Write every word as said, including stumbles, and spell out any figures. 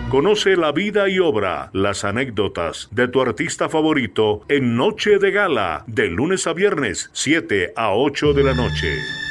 Conoce la vida y obra, las anécdotas de tu artista favorito en Noche de Gala, de lunes a viernes, siete a ocho de la noche.